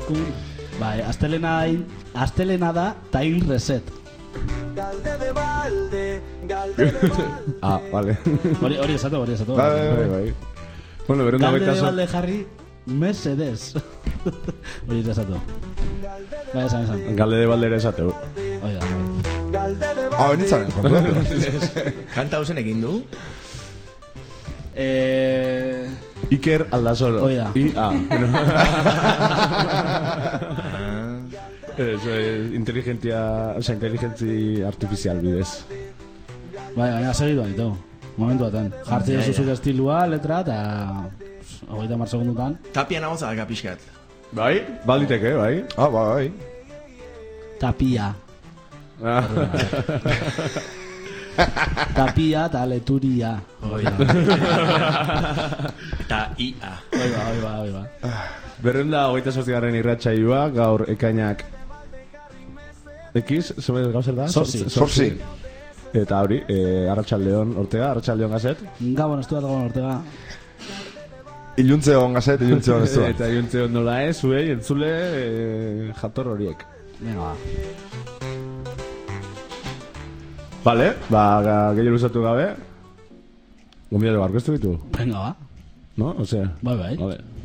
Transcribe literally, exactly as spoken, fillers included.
Kun. Bai, astelena, astelena da Time Reset. Ah, vale. Hori, hori esatu, hori esatu. Bai, bai, bai. Bueno, berunda Galde baita de balde jarri, Mercedes. Hori esatu. Bai, esan, esan. Galde de baldera esateu. Oida, bai. Ah, benitzaren, kontuatu. Kanta hausen egin du? Eh... Iker Aldasoro. Oida. I A. Eso es inteligencia, o sea, inteligencia artificial bidez. Bai, baina segidu ditu. Momentu baten. Jartzi duzu zure estilua, letra, eta... Hogeita mar segundutan. Tapia nagoz aga pixkat. Bai? Baliteke, bai? Ah, bai. Tapia. Tapia eta leturia. Eta I A. Oiba, oiba, oiba. Berrenda hogeita sortzigarren irratsaioa, gaur ekainak X, zeme gauzer da? Zorzi. Zorzi. Eta hori, eh, Arratsaldeon Ortega, Arratsaldeon Gazet. Gabon, estu bat Gabon Ortega. Iluntze hon gazet, iluntze hon ez du. Eta iluntze hon nola ez, zuei, entzule, eh, jator horiek. Venga, ba. Vale, ba, gehiago luzatu gabe. Gombiatu barko ez du ditu? Venga, ba. No? Osea. Bai, bai. Vale.